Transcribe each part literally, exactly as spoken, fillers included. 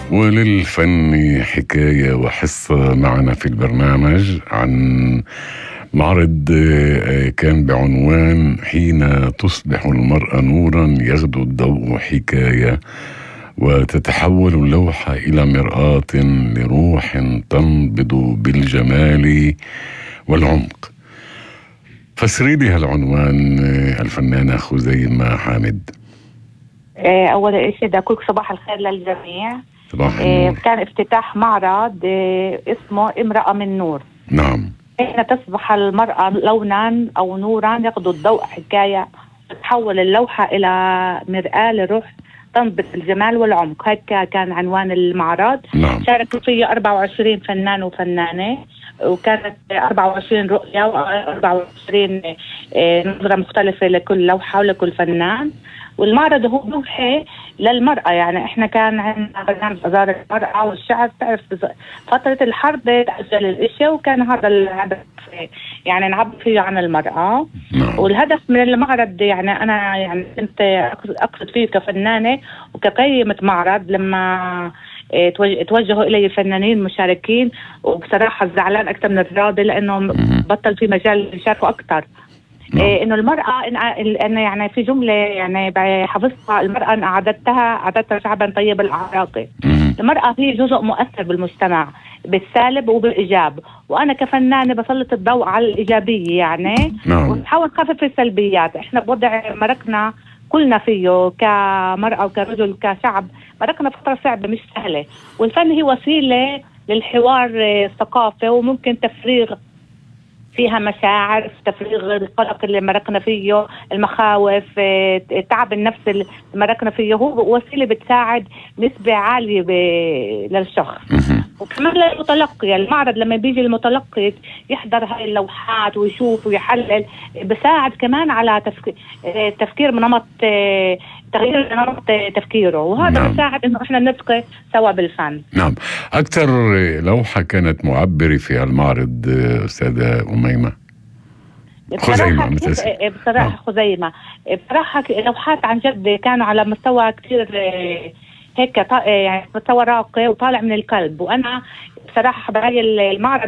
وللفن حكاية وحصة معنا في البرنامج عن معرض كان بعنوان حين تصبح المرأة نورا يغدو الضوء حكاية، وتتحول اللوحة إلى مرآة لروح تنبض بالجمال والعمق. فسري لي هالعنوان الفنانة خزيمة حامد. أول شيء بدي أقول صباح الخير للجميع. صباح النور. كان افتتاح معرض اسمه امرأة من نور. نعم. حين تصبح المرأة لونا أو نورا يغدو الضوء حكاية، تتحول اللوحة إلى مرآة لروح تنبض الجمال والعمق. هيك كان عنوان المعرض. نعم. شاركوا فيه أربعة وعشرين فنان وفنانة، وكانت أربعة وعشرين رؤية وأربعة وعشرين نظرة مختلفة لكل لوحة ولكل فنان. والمعرض هو موحي للمرأة، يعني احنا كان عندنا برنامج أزار المرأة والشعب، تعرف فترة الحرب تأجل الاشياء، وكان هذا الهدف يعني نعبر فيه عن المرأة. نعم. والهدف من المعرض يعني أنا يعني كنت أقصد فيه كفنانة وكقيمة معرض لما توجهوا إلي فنانين مشاركين، وبصراحة زعلان أكثر من الراضي لأنه بطل في مجال يشاركوا أكثر. إيه انه المرأة إن, إن يعني في جملة يعني بحفظها، المرأة إن أعددتها أعددتها شعبا طيب الأعراق. المرأة هي جزء مؤثر بالمجتمع بالسالب وبالإيجاب، وأنا كفنانة بسلط الضوء على الإيجابية يعني. نعم. ونحاول نخفف السلبيات. إحنا بوضع مركنا كلنا فيه كمرأة وكرجل كشعب، مركنا فترة صعبة مش سهلة، والفن هي وسيلة للحوار الثقافي، وممكن تفريغ فيها مشاعر، تفريغ القلق اللي مرقنا فيه، المخاوف، التعب النفسي اللي مرقنا فيه. هو وسيلة بتساعد نسبة عالية للشخص. وكمان للمتلقي، المعرض لما بيجي المتلقي يحضر هاي اللوحات ويشوف ويحلل، بساعد كمان على تفكير تفكير بنمط تغيير نمط تفكيره، وهذا نعم. بساعد انه احنا نتقي سوا بالفن. نعم. اكثر لوحة كانت معبرة في المعرض استاذة أميمة خزيمة بصراحة, بصراحة نعم. خزيمة بصراحة لوحات عن جد كانوا على مستوى كثير هيك يعني مستوى راقي وطالع من القلب. وانا بصراحة بهاي المعرض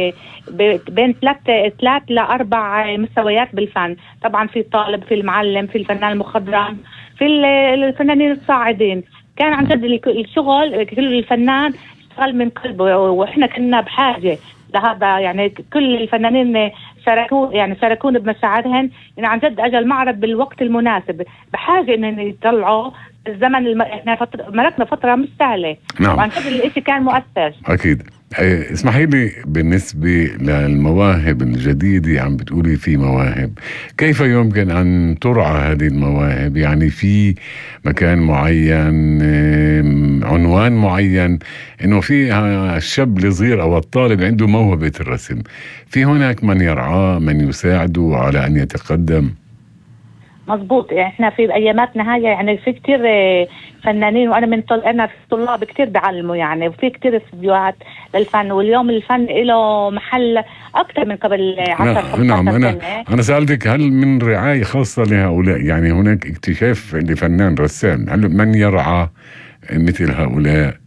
بين ثلاث ثلاث لأربع مستويات بالفن. طبعا في الطالب، في المعلم، في الفنان المخضرم، في الفنانين الصاعدين. كان عن جد الشغل كل الفنان اشتغل من قلبه، واحنا كنا بحاجة لهذا. يعني كل الفنانين شاركوا يعني شاركونا بمشاعرهم، يعني عن جد اجى المعرض بالوقت المناسب، بحاجة انهم يطلعوا الزمن الم... احنا فترة مرقنا فترة مش سهلة. نعم. وعن جد الاشي كان مؤثر. اكيد. اسمحي لي، بالنسبة للمواهب الجديدة عم بتقولي في مواهب، كيف يمكن أن ترعى هذه المواهب؟ يعني في مكان معين، عنوان معين، إنه في الشاب الصغير أو الطالب عنده موهبة الرسم، في هناك من يرعاه، من يساعده على أن يتقدم؟ مظبوط. يعني احنا في اياماتنا هاي يعني في كتير فنانين، وانا من طل... انا في طلاب كتير بعلموا يعني، وفي كتير استديوهات للفن، واليوم الفن له محل اكثر من قبل عشر نعم. نعم. انا انا سألتك هل من رعاية خاصة لهؤلاء؟ يعني هناك اكتشاف لفنان رسام، هل من يرعى مثل هؤلاء